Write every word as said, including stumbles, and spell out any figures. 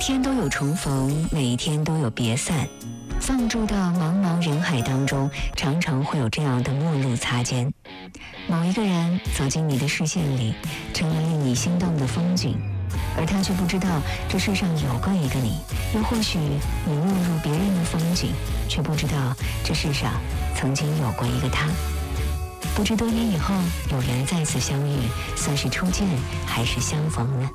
天都有重逢，每一天都有别散。放逐到茫茫人海当中，常常会有这样的陌路擦肩。某一个人走进你的视线里，成为令你心动的风景，而他却不知道这世上有过一个你。又或许你误入别人的风景，却不知道这世上曾经有过一个他。不知多年以后有缘再次相遇，算是初见还是相逢呢？